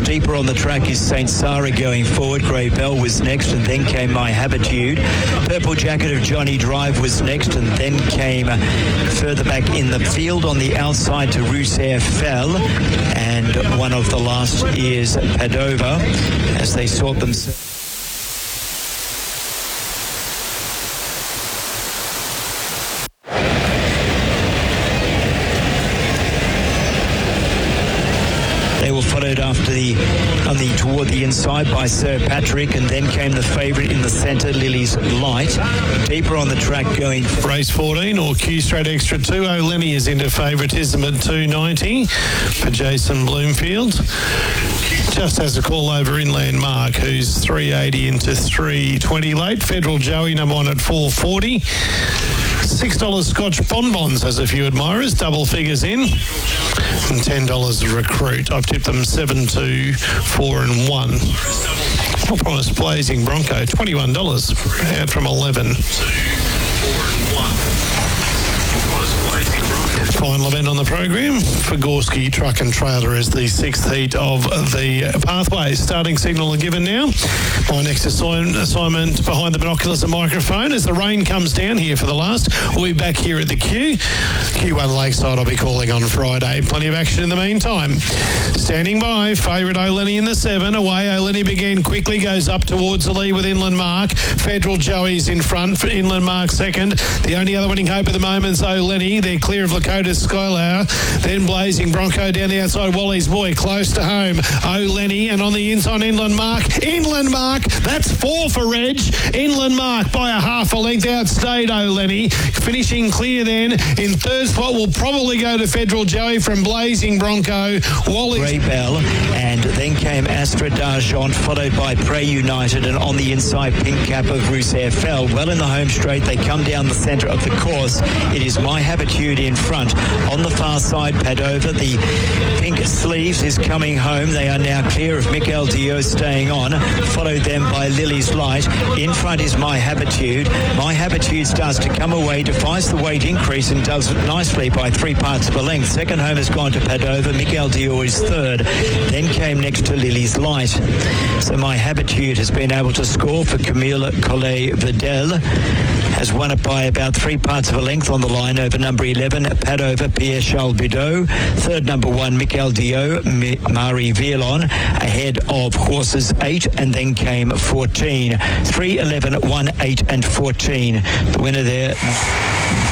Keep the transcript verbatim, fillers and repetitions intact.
Deeper on the track is Saint Sarah going forward. Grey Bell was next, and then came My Habitude. Purple Jacket of Johnny Drive was next, and then came uh, further back in the field on the outside to Roussaire Fell, and one of the last is Padova as they sort themselves. They were followed after the on the toward the inside by Sir Patrick, and then came the favourite in the centre, Lily's Light. Deeper on the track going for race fourteen, or Q straight extra two. O'Lenny is into favouritism at two ninety for Jason Bloomfield. Just has a call over Inland Mark, who's three eighty into three twenty late. Federal Joey, number one at four forty. six dollars Scotch Bonbons has a few admirers, double figures in. And ten dollars Recruit. I've tipped them seven, two, four and one. I'll promise Blazing Bronco, twenty-one dollars out from eleven. Final event on the program for Gorski Truck and Trailer is the sixth heat of the Pathways. Starting signal are given now. My next assign- assignment behind the binoculars and microphone as the rain comes down here for the last. We'll be back here at the Q. Q one Lakeside I'll be calling on Friday. Plenty of action in the meantime. Standing by, favourite O'Lenny in the seven. Away, O'Lenny began quickly, goes up towards the lead with Inland Mark. Federal Joey's in front for Inland Mark second. The only other winning hope at the moment is O'Lenny. They're clear of Lakota's Skylar. Then Blazing Bronco down the outside. Wally's Boy close to home. O'Lenny, and on the inside Inland Mark. Inland Mark, that's four for Reg. Inland Mark by a half a length outstayed O'Lenny. Finishing clear then. In third spot will probably go to Federal Joey from Blazing Bronco. Wally's Grey Bell, and then came Astra D'Argent, followed by Prey United, and on the inside Pink Cap of Roussaire Fell. Well in the home straight, they come down the centre of the course. It is My Habitude in front. On the far side, Padova, the Pink Sleeves is coming home. They are now clear of Mikel Dio staying on, followed then by Lily's Light. In front is My Habitude. My Habitude starts to come away, defies the weight increase and does it nicely by three parts of a length. Second home has gone to Padova. Mikel Dio is third. Then came next to Lily's Light. So My Habitude has been able to score for Camille Collet-Vidal. Has won it by about three parts of a length on the line over number eleven, Padova, Pierre-Charles Bidot. Third, number one, Mikel Dio, M- Marie Vialon, ahead of horses eight, and then came fourteen. three, eleven, one, eight, and fourteen. The winner there...